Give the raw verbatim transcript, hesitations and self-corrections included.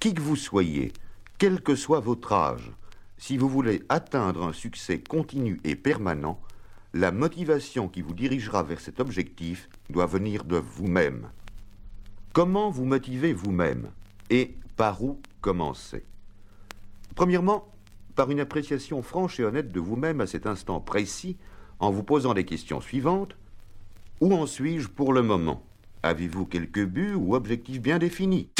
Qui que vous soyez, quel que soit votre âge, si vous voulez atteindre un succès continu et permanent, la motivation qui vous dirigera vers cet objectif doit venir de vous-même. Comment vous motivez vous-même et par où commencer? Premièrement, par une appréciation franche et honnête de vous-même à cet instant précis, en vous posant les questions suivantes. Où en suis-je pour le moment? Avez-vous quelques buts ou objectifs bien définis?